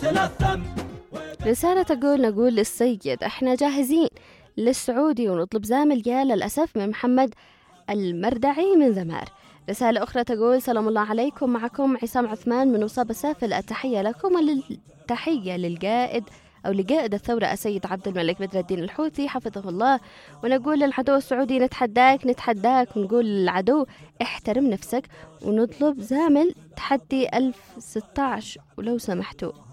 تلثم. رسالة تقول نقول للسيد احنا جاهزين للسعودي ونطلب زامل يا للأسف من محمد المردعي من ذمار. رسالة أخرى تقول سلام الله عليكم، معكم عصام عثمان من وصاب السافل، التحية لكم والتحية للقائد أو لقائد الثورة السيد عبد الملك بدر الدين الحوثي حفظه الله. ونقول للعدو السعودي نتحداك ونقول للعدو احترم نفسك، ونطلب زامل تحدي 1016 ولو سمحتوا.